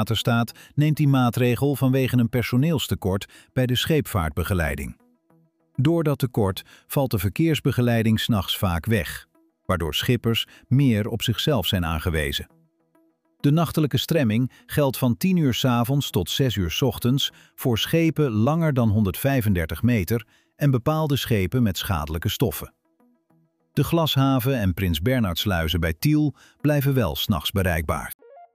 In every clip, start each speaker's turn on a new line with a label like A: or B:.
A: Rijkswaterstaat neemt die maatregel vanwege een personeelstekort bij de scheepvaartbegeleiding. Door dat tekort valt de verkeersbegeleiding 's nachts vaak weg, waardoor schippers meer op zichzelf zijn aangewezen. De nachtelijke stremming geldt van 10 uur 's avonds tot 6 uur 's ochtends voor schepen langer dan 135 meter en bepaalde schepen met schadelijke stoffen. De Glashaven en Prins Bernhardsluizen bij Tiel blijven wel 's nachts bereikbaar.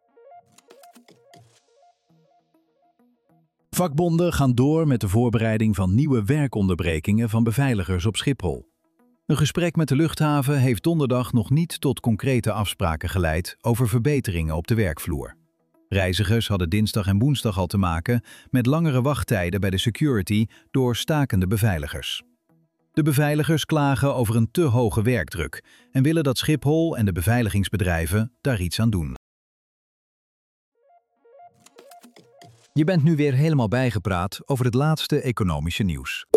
B: Vakbonden gaan door met de voorbereiding van nieuwe werkonderbrekingen van beveiligers op Schiphol. Een gesprek met de luchthaven heeft donderdag nog niet tot concrete afspraken geleid over verbeteringen op de werkvloer. Reizigers hadden dinsdag en woensdag al te maken met langere wachttijden bij de security door stakende beveiligers. De beveiligers klagen over een te hoge werkdruk en willen dat Schiphol en de beveiligingsbedrijven daar iets aan doen.
C: Je bent nu weer helemaal bijgepraat over het laatste economische nieuws.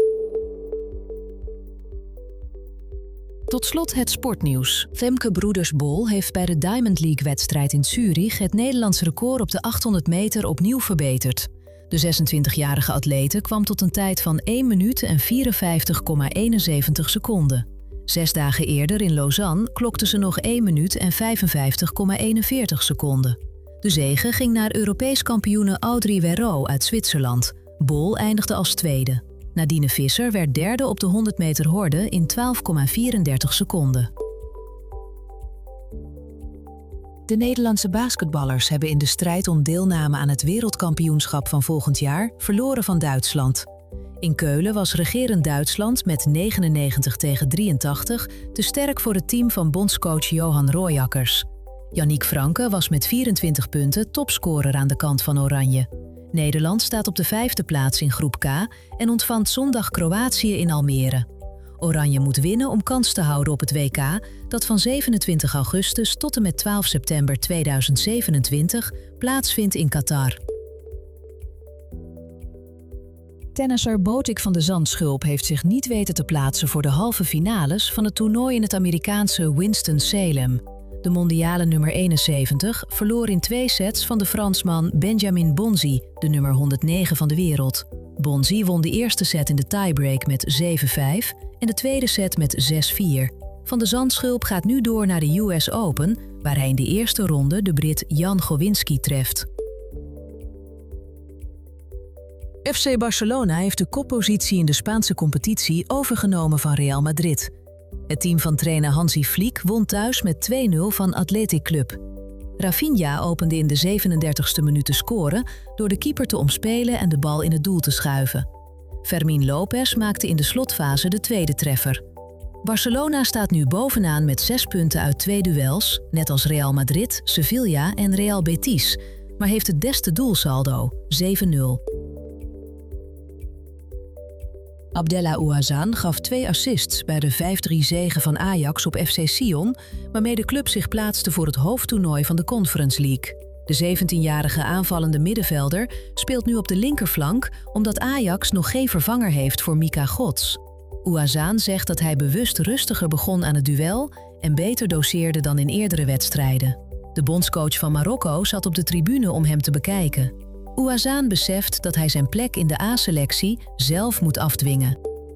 D: Tot slot het sportnieuws. Femke Broeders-Bol heeft bij de Diamond League-wedstrijd in Zurich het Nederlandse record op de 800 meter opnieuw verbeterd. De 26-jarige atlete kwam tot een tijd van 1 minuut en 54,71 seconden. 6 dagen eerder in Lausanne klokte ze nog 1 minuut en 55,41 seconden. De zege ging naar Europees kampioene Audrey Werro uit Zwitserland. Bol eindigde als tweede. Nadine Visser werd derde op de 100 meter horde in 12,34 seconden. De Nederlandse basketballers hebben in de strijd om deelname aan het wereldkampioenschap van volgend jaar verloren van Duitsland. In Keulen was regerend Duitsland met 99-83 te sterk voor het team van bondscoach Johan Royakkers. Yannick Franke was met 24 punten topscorer aan de kant van Oranje. Nederland staat op de 5e plaats in groep K en ontvangt zondag Kroatië in Almere. Oranje moet winnen om kans te houden op het WK dat van 27 augustus tot en met 12 september 2027 plaatsvindt in Qatar. Tennisser Botic van de Zandschulp heeft zich niet weten te plaatsen voor de halve finales van het toernooi in het Amerikaanse Winston-Salem. De mondiale nummer 71 verloor in 2 sets van de Fransman Benjamin Bonzi, de nummer 109 van de wereld. Bonzi won de eerste set in de tiebreak met 7-5 en de tweede set met 6-4. Van de Zandschulp gaat nu door naar de US Open, waar hij in de eerste ronde de Brit Jan Gowinski treft. FC Barcelona heeft de koppositie in de Spaanse competitie overgenomen van Real Madrid. Het team van trainer Hansi Flick won thuis met 2-0 van Athletic Club. Rafinha opende in de 37e minuut te scoren door de keeper te omspelen en de bal in het doel te schuiven. Fermín López maakte in de slotfase de tweede treffer. Barcelona staat nu bovenaan met 6 punten uit 2 duels, net als Real Madrid, Sevilla en Real Betis, maar heeft het beste doelsaldo, 7-0. Abdella Ouazzane gaf 2 assists bij de 5-3 zege van Ajax op FC Sion, waarmee de club zich plaatste voor het hoofdtoernooi van de Conference League. De 17-jarige aanvallende middenvelder speelt nu op de linkerflank omdat Ajax nog geen vervanger heeft voor Mika Gods. Ouazzane zegt dat hij bewust rustiger begon aan het duel en beter doseerde dan in eerdere wedstrijden. De bondscoach van Marokko zat op de tribune om hem te bekijken. Ouazzane beseft dat hij zijn plek in de A-selectie zelf moet afdwingen.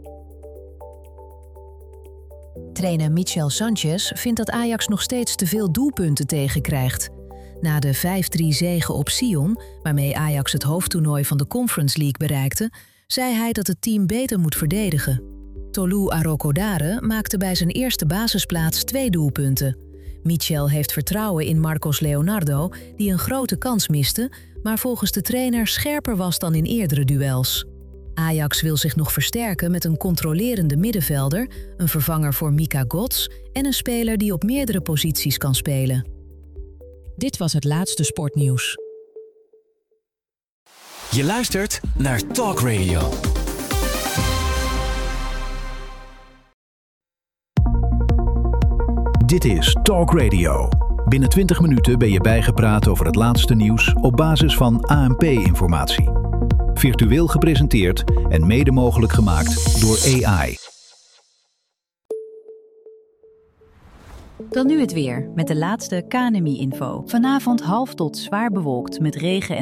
D: Trainer Michel Sanchez vindt dat Ajax nog steeds te veel doelpunten tegenkrijgt. Na de 5-3 zege op Sion, waarmee Ajax het hoofdtoernooi van de Conference League bereikte, zei hij dat het team beter moet verdedigen. Tolu Arokodare maakte bij zijn eerste basisplaats 2 doelpunten. Michel heeft vertrouwen in Marcos Leonardo, die een grote kans miste, maar volgens de trainer scherper was dan in eerdere duels. Ajax wil zich nog versterken met een controlerende middenvelder, een vervanger voor Mika Gods en een speler die op meerdere posities kan spelen. Dit was het laatste sportnieuws.
E: Je luistert naar Talk Radio.
B: Dit is Talk Radio. Binnen 20 minuten ben je bijgepraat over het laatste nieuws op basis van ANP-informatie. Virtueel gepresenteerd en mede mogelijk gemaakt door AI.
F: Dan nu het weer met de laatste KNMI-info. Vanavond half tot zwaar bewolkt met regen en